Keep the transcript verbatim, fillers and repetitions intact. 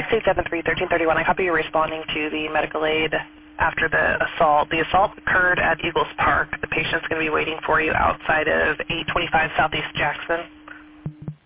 six eight seven three, one three three one. I copy you responding to the medical aid after the assault. The assault occurred at Eagles Park. The patient's going to be waiting for you outside of eight twenty-five Southeast Jackson.